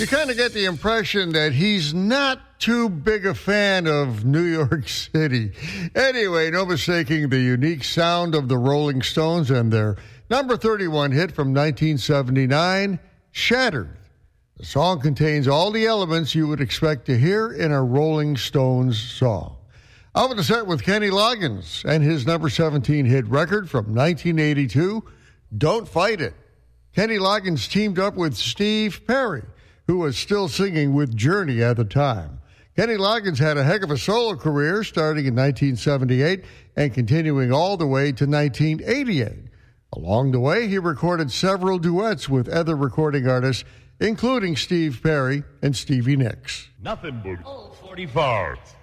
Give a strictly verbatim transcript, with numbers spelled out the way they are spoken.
You kind of get the impression that he's not too big a fan of New York City. Anyway, no mistaking the unique sound of the Rolling Stones and their number thirty-one hit from nineteen seventy-nine, Shattered. The song contains all the elements you would expect to hear in a Rolling Stones song. I'm going to start with Kenny Loggins and his number seventeen hit record from nineteen eighty-two, Don't Fight It. Kenny Loggins teamed up with Steve Perry, who was still singing with Journey at the time. Kenny Loggins had a heck of a solo career starting in nineteen seventy-eight and continuing all the way to nineteen eighty-eight. Along the way, he recorded several duets with other recording artists, including Steve Perry and Stevie Nicks. Nothing but old forty-fours.